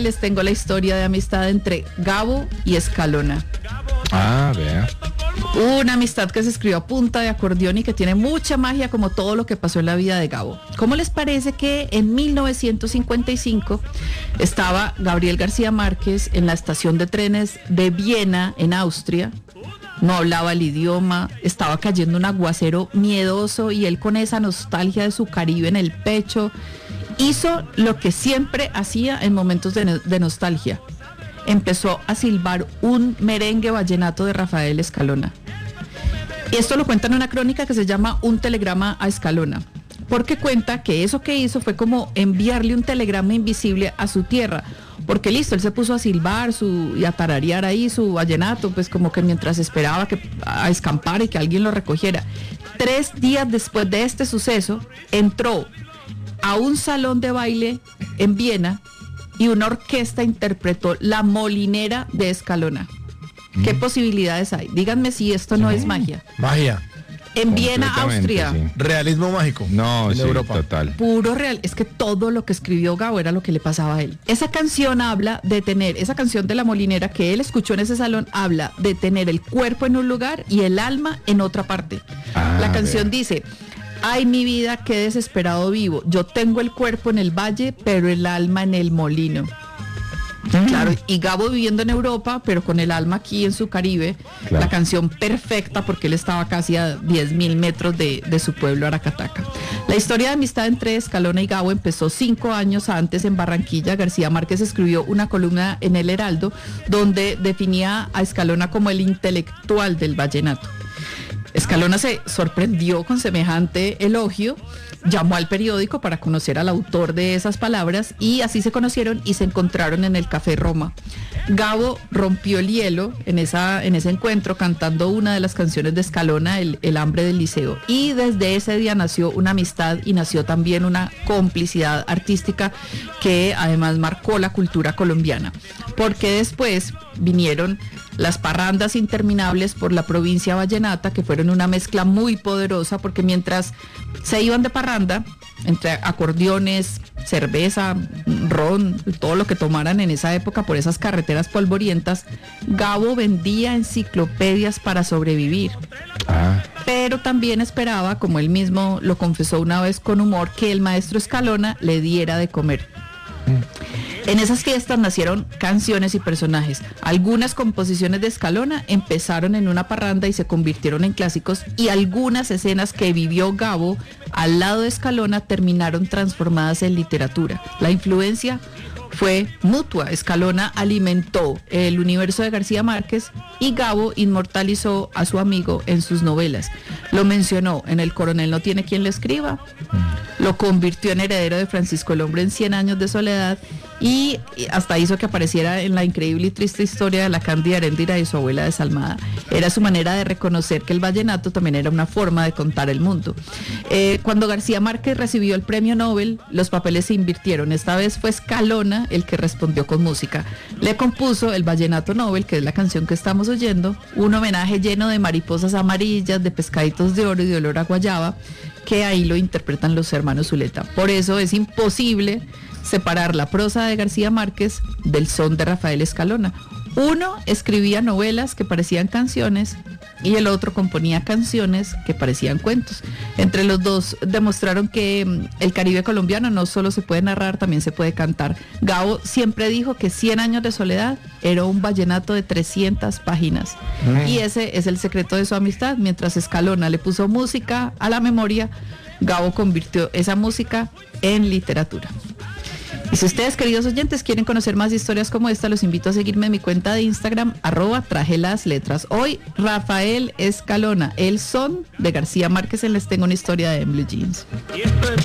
Les tengo la historia de amistad entre Gabo y Escalona. Ah, vea. Una amistad que se escribió a punta de acordeón y que tiene mucha magia, como todo lo que pasó en la vida de Gabo. ¿Cómo les parece que en 1955 estaba Gabriel García Márquez en la estación de trenes de Viena, en Austria? No hablaba el idioma, estaba cayendo un aguacero miedoso y él, con esa nostalgia de su Caribe en el pecho, hizo lo que siempre hacía en momentos de nostalgia. Empezó a silbar un merengue vallenato de Rafael Escalona. Esto lo cuenta en una crónica que se llama Un telegrama a Escalona, porque cuenta que eso que hizo fue como enviarle un telegrama invisible a su tierra, porque listo, él se puso a silbar y a tararear ahí su vallenato, pues como que mientras esperaba a escampar y que alguien lo recogiera. 3 días después de este suceso, entró a un salón de baile en Viena y una orquesta interpretó La Molinera de Escalona. ¿Qué posibilidades hay? Díganme si esto no es magia. Magia. En Viena, Austria. Sí. Realismo mágico. No, en sí, Europa. total. Puro real. Es que todo lo que escribió Gabo era lo que le pasaba a él. Esa canción habla de tener, esa canción de La Molinera que él escuchó en ese salón, habla de tener el cuerpo en un lugar y el alma en otra parte. La canción dice: ay, mi vida, qué desesperado vivo. Yo tengo el cuerpo en el valle, pero el alma en el molino. Claro, y Gabo viviendo en Europa, pero con el alma aquí en su Caribe. Claro. La canción perfecta, porque él estaba casi a 10.000 metros de su pueblo, Aracataca. La historia de amistad entre Escalona y Gabo empezó 5 años antes en Barranquilla. García Márquez escribió una columna en El Heraldo donde definía a Escalona como el intelectual del vallenato. Escalona se sorprendió con semejante elogio, llamó al periódico para conocer al autor de esas palabras y así se conocieron y se encontraron en el Café Roma. Gabo rompió el hielo en ese encuentro cantando una de las canciones de Escalona, el Hambre del Liceo, y desde ese día nació una amistad y nació también una complicidad artística que además marcó la cultura colombiana, porque después vinieron las parrandas interminables por la provincia vallenata, que fueron una mezcla muy poderosa, porque mientras se iban de parranda, entre acordeones, cerveza, ron, todo lo que tomaran en esa época por esas carreteras polvorientas, Gabo vendía enciclopedias para sobrevivir. Pero también esperaba, como él mismo lo confesó una vez con humor, que el maestro Escalona le diera de comer. En esas fiestas nacieron canciones y personajes. Algunas composiciones de Escalona empezaron en una parranda y se convirtieron en clásicos, y algunas escenas que vivió Gabo al lado de Escalona terminaron transformadas en literatura. La influencia fue mutua. Escalona alimentó el universo de García Márquez y Gabo inmortalizó a su amigo en sus novelas. Lo mencionó en El Coronel no tiene quien le escriba, lo convirtió en heredero de Francisco el Hombre en 100 años de soledad, y hasta hizo que apareciera en La increíble y triste historia de la Cándida Heréndira y su abuela desalmada. Era su manera de reconocer que el vallenato también era una forma de contar el mundo. Cuando García Márquez recibió el premio Nobel, los papeles se invirtieron. Esta vez fue Escalona el que respondió con música. Le compuso el Vallenato Nobel, que es la canción que estamos oyendo, un homenaje lleno de mariposas amarillas, de pescaditos de oro y de olor a guayaba, que ahí lo interpretan los hermanos Zuleta. Por eso es imposible separar la prosa de García Márquez del son de Rafael Escalona. Uno escribía novelas que parecían canciones y el otro componía canciones que parecían cuentos. Entre los dos demostraron que el Caribe colombiano no solo se puede narrar, también se puede cantar. Gabo siempre dijo que 100 años de soledad era un vallenato de 300 páginas. Y ese es el secreto de su amistad. Mientras Escalona le puso música a la memoria, Gabo convirtió esa música en literatura. Y si ustedes, queridos oyentes, quieren conocer más historias como esta, los invito a seguirme en mi cuenta de Instagram, @trajelasletras. Hoy, Rafael Escalona, el son de García Márquez en Les Tengo una Historia de Blue Jeans.